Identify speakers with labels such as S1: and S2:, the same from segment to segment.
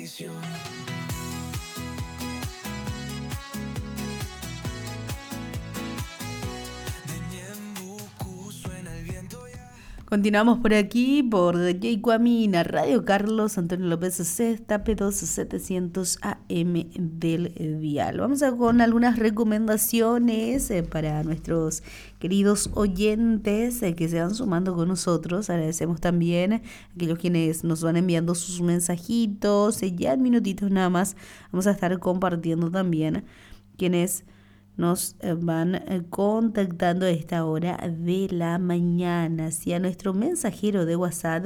S1: bendición.
S2: Continuamos por aquí, por Yaycuamina, Radio Carlos Antonio López C, Tape 2700 AM del dial. Vamos a con algunas recomendaciones para nuestros queridos oyentes que se van sumando con nosotros. Agradecemos también a aquellos quienes nos van enviando sus mensajitos. Ya en minutitos nada más vamos a estar compartiendo también quienes nos van contactando a esta hora de la mañana. Sí, a nuestro mensajero de WhatsApp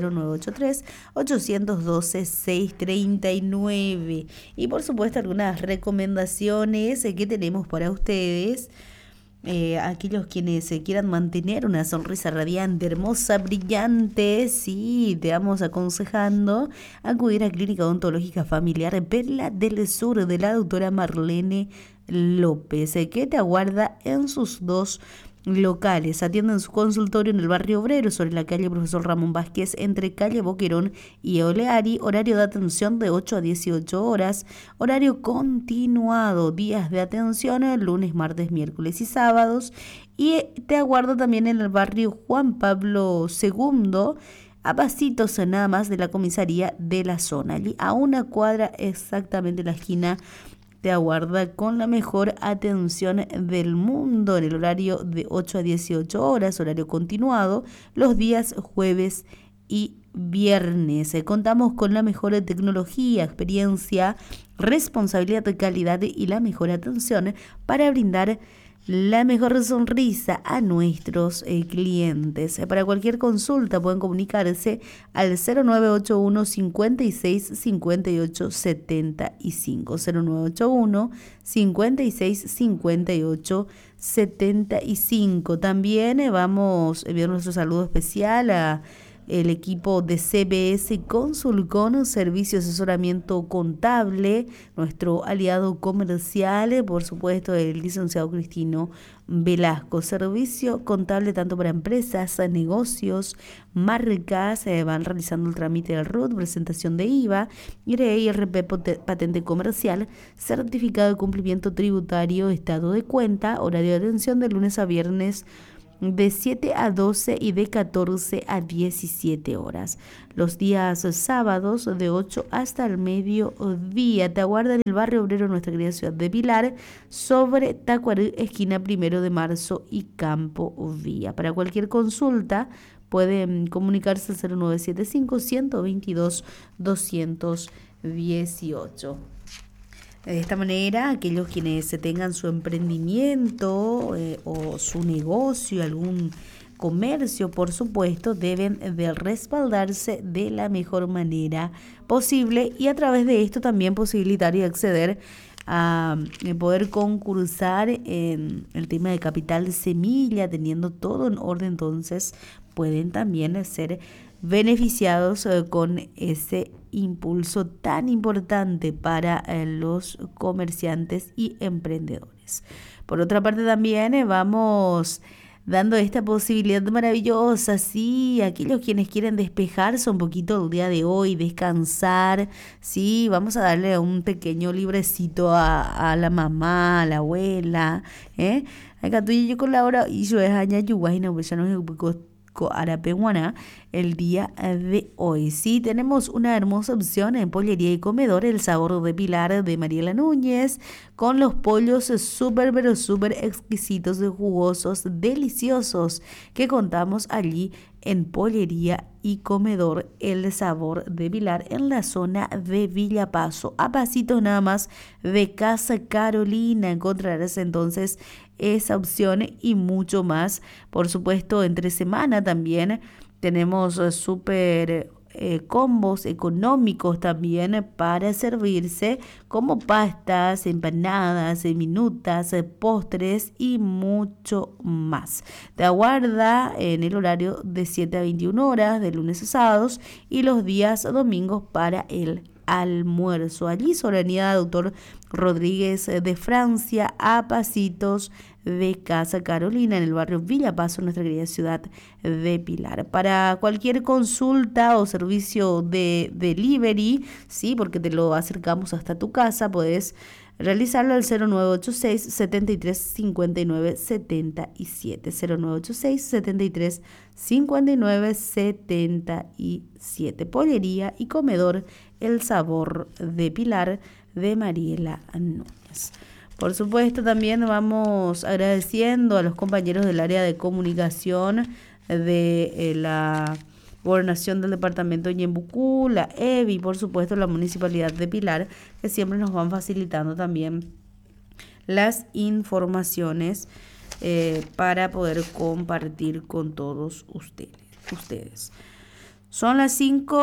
S2: 0983-812-639. Y por supuesto algunas recomendaciones que tenemos para ustedes. Aquellos quienes quieran mantener una sonrisa radiante, hermosa, brillante, sí, te vamos aconsejando acudir a Clínica Odontológica Familiar Perla del Sur de la doctora Marlene López, que te aguarda en sus dos locales. Atienden su consultorio en el barrio Obrero, sobre la calle Profesor Ramón Vázquez, entre calle Boquerón y Oleari. Horario de atención de 8 a 18 horas. Horario continuado. Días de atención lunes, martes, miércoles y sábados. Y te aguardo también en el barrio Juan Pablo II, a pasitos nada más de la comisaría de la zona. Allí a una cuadra exactamente la esquina te aguarda con la mejor atención del mundo en el horario de 8 a 18 horas, horario continuado, los días jueves y viernes. Contamos con la mejor tecnología, experiencia, responsabilidad de calidad y la mejor atención para brindar la mejor sonrisa a nuestros clientes. Para cualquier consulta pueden comunicarse al 0981 56 58 75, 0981 56 58 75. También vamos a enviar nuestro saludo especial a el equipo de CBS Consulcon, servicio de asesoramiento contable, nuestro aliado comercial, por supuesto, el licenciado Cristino Velasco. Servicio contable tanto para empresas, negocios, marcas, van realizando el trámite del RUT, presentación de IVA, IRP, patente comercial, certificado de cumplimiento tributario, estado de cuenta, horario de atención de lunes a viernes de 7 a 12 y de 14 a 17 horas. Los días sábados de 8 hasta el mediodía. Te aguarda en el barrio obrero, nuestra querida ciudad de Pilar, sobre Tacuarí, esquina 1 de marzo y Campo Vía. Para cualquier consulta pueden comunicarse al 0975 122 218. De esta manera, aquellos quienes tengan su emprendimiento o su negocio, algún comercio, por supuesto, deben de respaldarse de la mejor manera posible y a través de esto también posibilitar y acceder a poder concursar en el tema de capital semilla, teniendo todo en orden. Entonces pueden también ser beneficiados con ese impulso tan importante para los comerciantes y emprendedores. Por otra parte también vamos dando esta posibilidad maravillosa, sí, aquellos quienes quieren despejarse un poquito el día de hoy, descansar, sí, vamos a darle un pequeño librecito a la mamá, a la abuela, acá tú y yo con la hora y yo es aña yuguayna, pues ya no es Arapehuaná el día de hoy. Sí, tenemos una hermosa opción en pollería y comedor, el sabor de Pilar de Mariela Núñez, con los pollos súper, pero súper exquisitos, jugosos, deliciosos, que contamos allí en pollería y comedor El Sabor de Pilar, en la zona de Villa Paso, a pasitos nada más de Casa Carolina. Encontrarás entonces esa opción y mucho más. Por supuesto, entre semana también tenemos súper combos económicos también para servirse, como pastas, empanadas, minutas, postres y mucho más. Te aguarda en el horario de 7 a 21 horas de lunes a sábados y los días domingos para el almuerzo. Allí sobre Avenida Doctor Rodríguez de Francia, a pasitos de Casa Carolina, en el barrio Villa Paso, nuestra querida ciudad de Pilar. Para cualquier consulta o servicio de delivery, sí, porque te lo acercamos hasta tu casa, puedes realizarlo al 0986 73 59 77. 0986 73 59 77. Pollería y comedor El Sabor de Pilar, de Mariela Núñez. Por supuesto, también vamos agradeciendo a los compañeros del área de comunicación de la Gobernación del Departamento de Ñembucú, la EBI, por supuesto la Municipalidad de Pilar, que siempre nos van facilitando también las informaciones para poder compartir con todos ustedes. Son las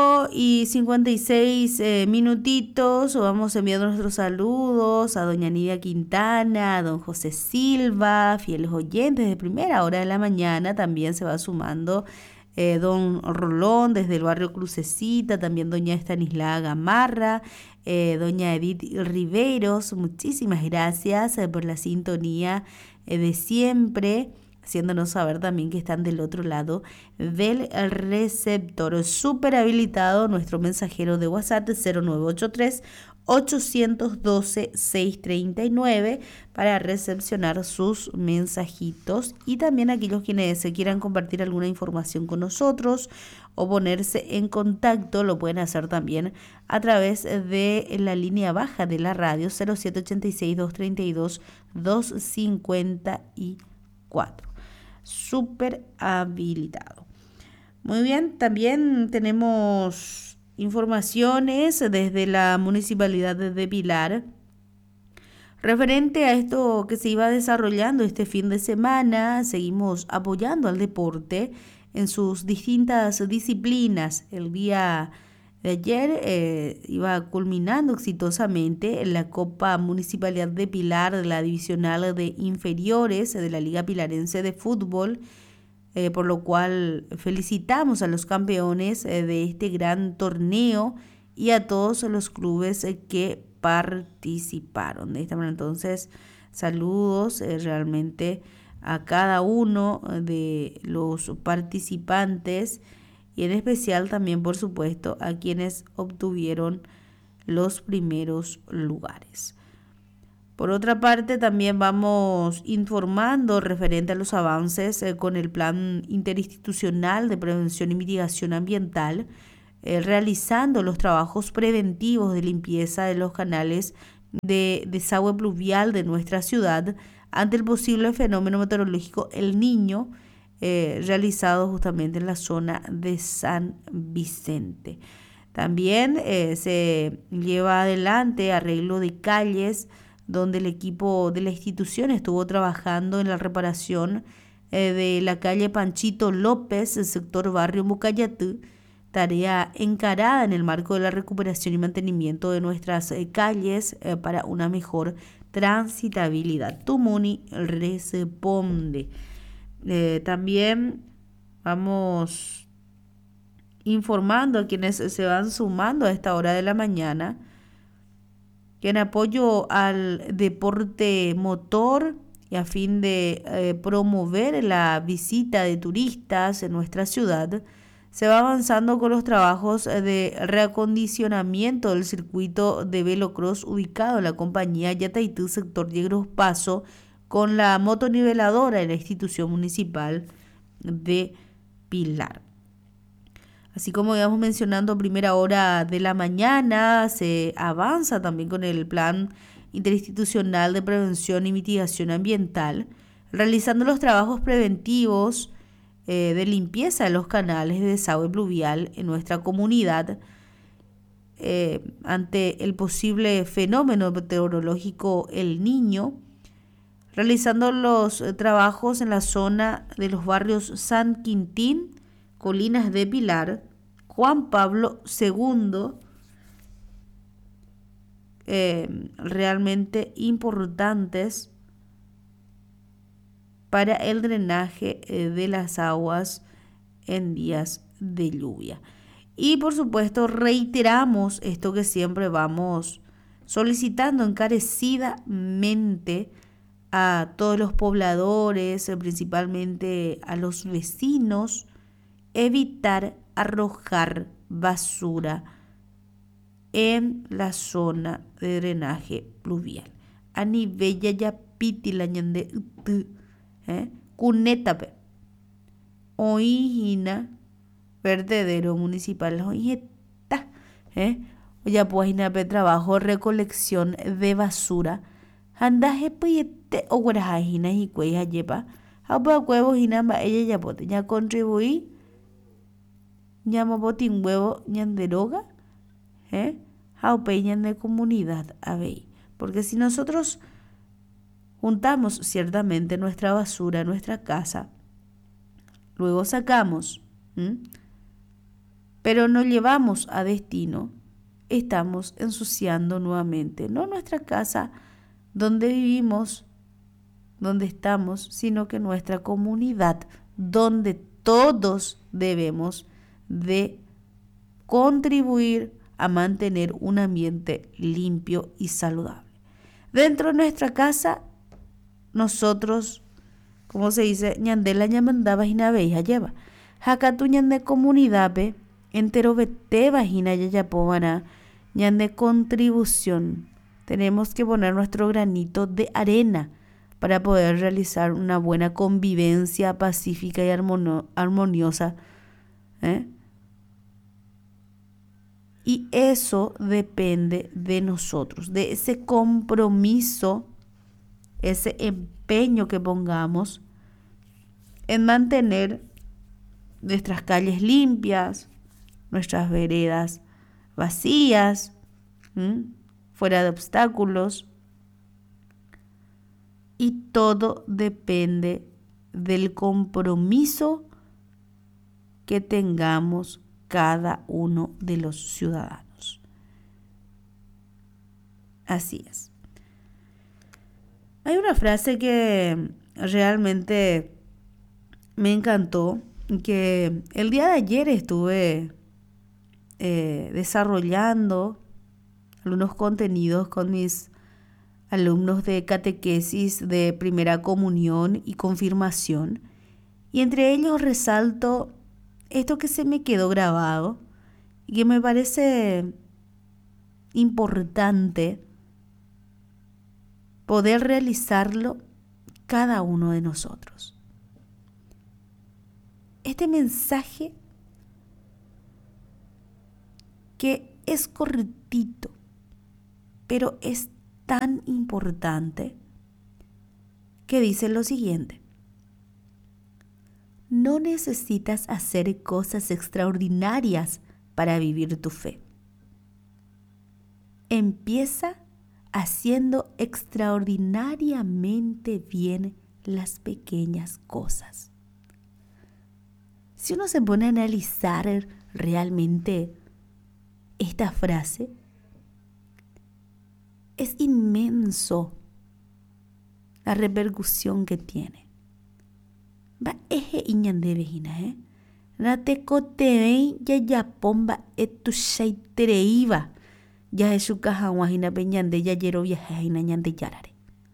S2: 5:56 minutitos. Vamos enviando nuestros saludos a doña Nidia Quintana, a don José Silva, fieles oyentes de primera hora de la mañana. También se va sumando don Rolón desde el barrio Crucecita, también doña Estanislao Gamarra, doña Edith Riveros. Muchísimas gracias por la sintonía de siempre, haciéndonos saber también que están del otro lado del receptor. Súper habilitado nuestro mensajero de WhatsApp 0983 812 639 para recepcionar sus mensajitos, y también aquellos quienes se quieran compartir alguna información con nosotros o ponerse en contacto lo pueden hacer también a través de la línea baja de la radio 0786 232 254. Súper habilitado. Muy bien, también tenemos informaciones desde la Municipalidad de Pilar referente a esto que se iba desarrollando este fin de semana. Seguimos apoyando al deporte en sus distintas disciplinas. El día de ayer iba culminando exitosamente en la Copa Municipalidad de Pilar de la Divisional de Inferiores de la Liga Pilarense de Fútbol, por lo cual felicitamos a los campeones de este gran torneo y a todos los clubes que participaron. De esta manera, entonces, saludos realmente a cada uno de los participantes, y en especial también, por supuesto, a quienes obtuvieron los primeros lugares. Por otra parte, también vamos informando referente a los avances con el Plan Interinstitucional de Prevención y Mitigación Ambiental, realizando los trabajos preventivos de limpieza de los canales de desagüe pluvial de nuestra ciudad ante el posible fenómeno meteorológico El Niño, realizado justamente en la zona de San Vicente. También se lleva adelante arreglo de calles, donde el equipo de la institución estuvo trabajando en la reparación de la calle Panchito López, el sector barrio Mucayatú, tarea encarada en el marco de la recuperación y mantenimiento de nuestras calles para una mejor transitabilidad. Tumuni responde. También vamos informando a quienes se van sumando a esta hora de la mañana que en apoyo al deporte motor y a fin de promover la visita de turistas en nuestra ciudad, se va avanzando con los trabajos de reacondicionamiento del circuito de velocross ubicado en la compañía Yataitú, sector Yegros Paso, con la motoniveladora de la institución municipal de Pilar. Así como íbamos mencionando a primera hora de la mañana, se avanza también con el Plan Interinstitucional de Prevención y Mitigación Ambiental, realizando los trabajos preventivos de limpieza de los canales de desagüe pluvial en nuestra comunidad ante el posible fenómeno meteorológico El Niño, realizando los trabajos en la zona de los barrios San Quintín, Colinas de Pilar, Juan Pablo II, realmente importantes para el drenaje de las aguas en días de lluvia. Y por supuesto reiteramos esto que siempre vamos solicitando encarecidamente a todos los pobladores, principalmente a los vecinos, evitar arrojar basura en la zona de drenaje pluvial. A nivel ya pitila ñande cunetape oígina vertedero municipal oígeta ya pues trabajo recolección de basura andaje puyete o guarajina y cueja lleva a huevos y nada ella ya pote ya contribuí llama botín huevo ñanderoga haupe ñande comunidad a ver, porque si nosotros juntamos ciertamente nuestra basura en nuestra casa, luego sacamos, pero no llevamos a destino, estamos ensuciando nuevamente, no nuestra casa donde vivimos, donde estamos, sino que nuestra comunidad, donde todos debemos de contribuir a mantener un ambiente limpio y saludable. Dentro de nuestra casa, nosotros, como se dice, ñandela ñamandá vagina veja lleva. Hakatu ñande comunidad be, entero vete vagina yayapovana, ñande contribución. Tenemos que poner nuestro granito de arena para poder realizar una buena convivencia pacífica y armoniosa. Y eso depende de nosotros, de ese compromiso, ese empeño que pongamos en mantener nuestras calles limpias, nuestras veredas vacías, fuera de obstáculos. Y todo depende del compromiso que tengamos cada uno de los ciudadanos. Así es. Hay una frase que realmente me encantó, que el día de ayer estuve desarrollando algunos contenidos con mis alumnos de catequesis de primera comunión y confirmación, y entre ellos resalto esto que se me quedó grabado y que me parece importante poder realizarlo cada uno de nosotros. Este mensaje que es cortito, pero es tan importante, que dice lo siguiente: no necesitas hacer cosas extraordinarias para vivir tu fe. Empieza haciendo extraordinariamente bien las pequeñas cosas. Si uno se pone a analizar realmente esta frase, es inmenso la repercusión que tiene. Va eje iñande vejina, Rate kotevei yayapomba etu shaitereiva. Ya Jesús wahina peñande yayero viajaina ñande yarare.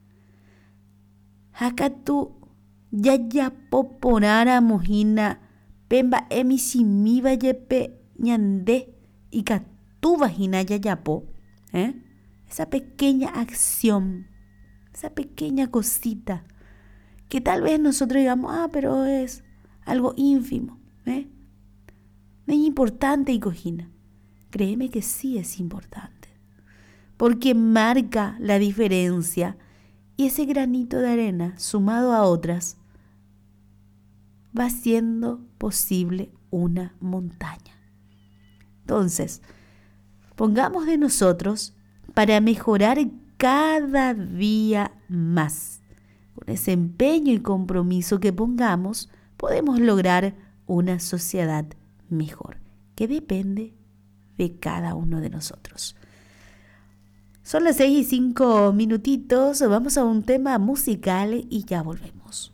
S2: Hakatu yayapoporara mojina pemba emisimiva yepe ñande y katu vagina yayapo, esa pequeña acción, esa pequeña cosita que tal vez nosotros digamos, pero es algo ínfimo, no es importante y cojina. Créeme que sí es importante, porque marca la diferencia, y ese granito de arena sumado a otras va haciendo posible una montaña. Entonces, pongamos de nosotros para mejorar cada día más. Con ese empeño y compromiso que pongamos, podemos lograr una sociedad mejor, que depende de cada uno de nosotros. Son las 6:05, vamos a un tema musical y ya volvemos.